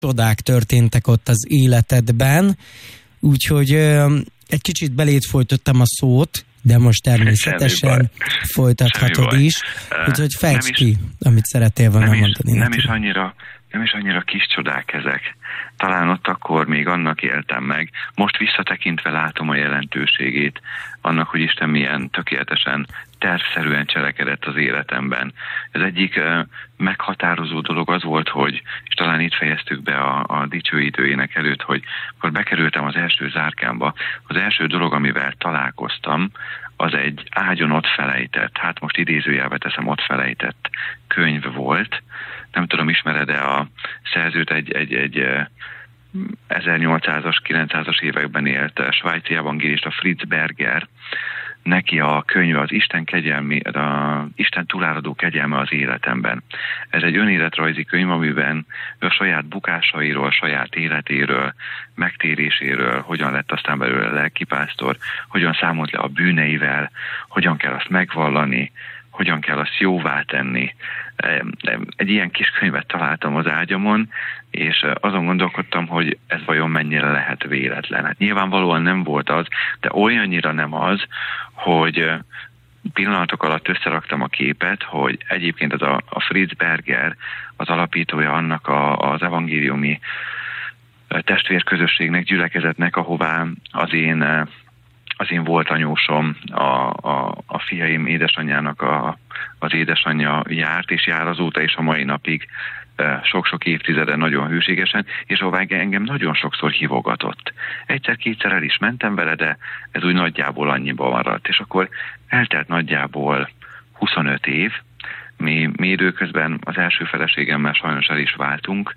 csodák történtek ott az életedben, úgyhogy egy kicsit beléd folytottam a szót, de most természetesen folytathatod is, úgyhogy fejtsd ki, amit szerettél volna mondani. Nem is annyira kis csodák ezek. Talán ott akkor még annak éltem meg. Most visszatekintve látom a jelentőségét annak, hogy Isten milyen tökéletesen, tervszerűen cselekedett az életemben. Ez egyik meghatározó dolog az volt, hogy, és talán itt fejeztük be a dicső időjének előtt, hogy akkor bekerültem az első zárkámba. Az első dolog, amivel találkoztam, az egy ágyon ott felejtett, hát most idézőjelbe teszem, ott felejtett könyv volt. Nem tudom, ismered-e a szerzőt, egy 1800-as, 900-as években élt svájci evangélista Fritz Berger. Neki a könyve az Isten túláradó kegyelme az életemben. Ez egy önéletrajzi könyv, amiben a saját bukásairól, saját életéről, megtéréséről, hogyan lett aztán belőle lelkipásztor, hogyan számolt le a bűneivel, hogyan kell azt megvallani, hogyan kell azt jóvá tenni. Egy ilyen kis könyvet találtam az ágyamon, és azon gondolkodtam, hogy ez vajon mennyire lehet véletlen. Hát nyilvánvalóan nem volt az, de olyannyira nem az, hogy pillanatok alatt összeraktam a képet, hogy egyébként az a Fritz Berger, az alapítója annak az evangéliumi testvérközösségnek, gyülekezetnek, ahová az én volt anyósom, a fiaim édesanyjának az édesanyja járt, és jár azóta is a mai napig sok-sok évtizeden nagyon hűségesen, és ahová engem nagyon sokszor hívogatott. Egyszer-kétszer el is mentem vele, de ez úgy nagyjából annyiba maradt. És akkor eltelt nagyjából 25 év, mi időközben az első feleségemmel sajnos el is váltunk,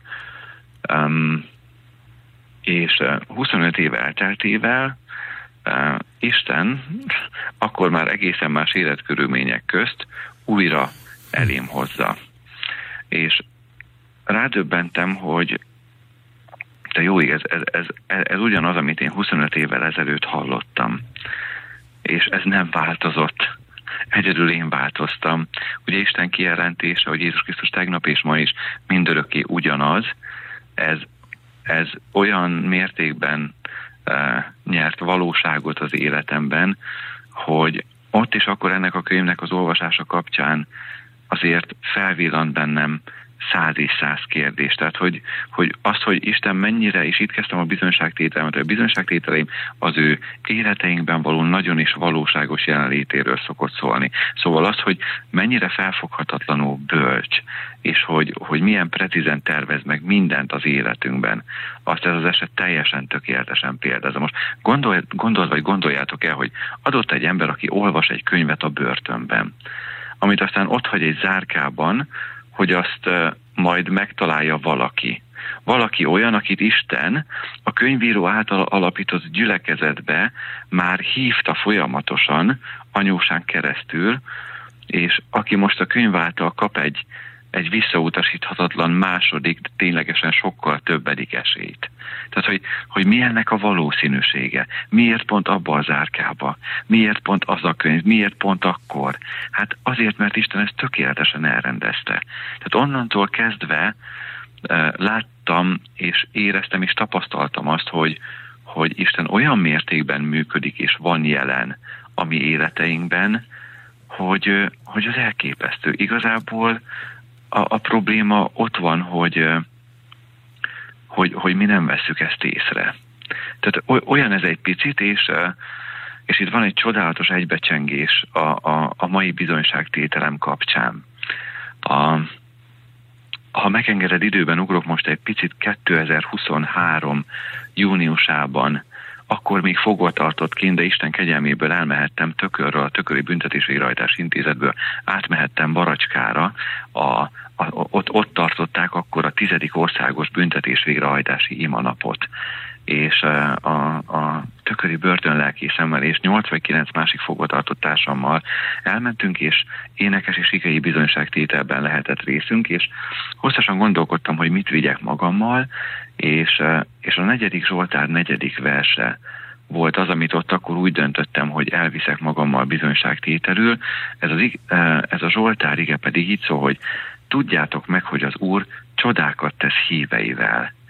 és 25 év elteltével Isten akkor már egészen más életkörülmények közt újra elém hozza. És rádöbbentem, hogy de jó, ez ugyanaz, amit én 25 évvel ezelőtt hallottam. És ez nem változott. Egyedül én változtam. Ugye Isten kijelentése, hogy Jézus Krisztus tegnap és ma is mindörökké ugyanaz, ez olyan mértékben nyert valóságot az életemben, hogy ott és akkor ennek a könyvnek az olvasása kapcsán azért felvillant bennem 100 és 100 kérdés. Tehát, hogy azt, hogy Isten mennyire, és itt kezdtem a bizonyságtételemet, hogy a bizonyságtételeim az ő életeinkben való nagyon is valóságos jelenlétéről szokott szólni. Szóval az, hogy mennyire felfoghatatlanul bölcs, és hogy milyen precízen tervez meg mindent az életünkben, azt ez az eset teljesen tökéletesen példázza. Most gondoljátok el, hogy adott egy ember, aki olvas egy könyvet a börtönben, amit aztán ott hagy egy zárkában, hogy azt majd megtalálja valaki. Valaki olyan, akit Isten a könyvíró által alapított gyülekezetbe már hívta folyamatosan anyósán keresztül, és aki most a könyv által kap egy visszautasíthatatlan második, de ténylegesen sokkal többedik esélyt. Tehát, hogy mi ennek a valószínűsége? Miért pont abba a zárkába? Miért pont az a könyv? Miért pont akkor? Hát azért, mert Isten ezt tökéletesen elrendezte. Tehát onnantól kezdve láttam, és éreztem, és tapasztaltam azt, hogy Isten olyan mértékben működik, és van jelen a mi életeinkben, hogy az elképesztő. Igazából a probléma ott van, hogy mi nem vesszük ezt észre. Tehát olyan ez egy picit, és itt van egy csodálatos egybecsengés a mai bizonyságtételem kapcsán. Ha megengeded, időben ugrok most egy picit 2023 júniusában, akkor még fogva tartott kint, de Isten kegyelméből elmehettem Tökörről, a Tököri Büntetés-végrehajtási Intézetből átmehettem Baracskára, ott tartották akkor a 10. országos büntetés-végrehajtási imanapot. És a tököri börtönlelkészemmel és 8 vagy 9 másik fogvatartott társammal elmentünk, és énekes és igei bizonyságtételben lehetett részünk, és hosszasan gondolkodtam, hogy mit vigyek magammal, és a 4. Zsoltár 4. verse volt az, amit ott akkor úgy döntöttem, hogy elviszek magammal bizonyságtételül. Ez a Zsoltár ige pedig így szól, hogy tudjátok meg, hogy az Úr csodákat tesz híveivel.